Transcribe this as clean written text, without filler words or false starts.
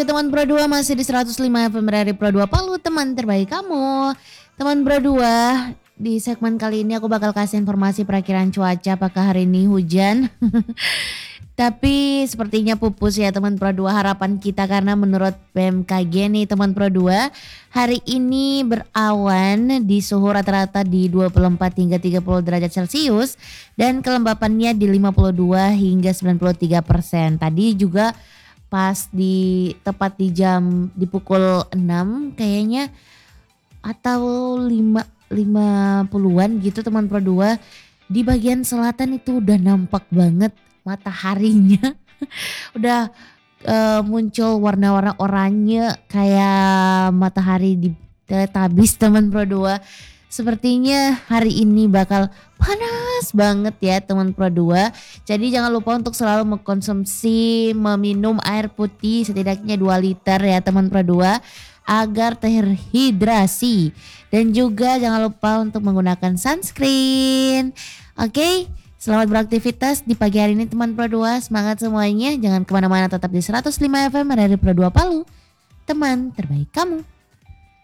Oke teman Pro 2 masih di 105 FM Radio Pro 2 Palu, teman terbaik kamu. Teman Pro 2, di segmen kali ini aku bakal kasih informasi perakiran cuaca apakah hari ini hujan. Tapi sepertinya pupus ya teman Pro 2 harapan kita, karena menurut BMKG nih teman Pro 2, hari ini berawan di suhu rata-rata di 24 hingga 30 derajat Celcius dan kelembapannya di 52 hingga 93%. Tadi juga pas tepat di pukul 6 kayaknya atau 50-an gitu teman Pro 2, di bagian selatan itu udah nampak banget mataharinya. Udah muncul warna-warna oranye kayak matahari di Teletubbies teman Pro 2. Sepertinya hari ini bakal panas banget ya teman Pro 2. Jadi jangan lupa untuk selalu meminum air putih setidaknya 2 liter ya teman Pro 2 agar terhidrasi. Dan juga jangan lupa untuk menggunakan sunscreen. Oke, selamat beraktivitas di pagi hari ini teman Pro 2. Semangat semuanya, jangan kemana-mana, tetap di 105 FM Radio Pro 2 Palu, teman terbaik kamu.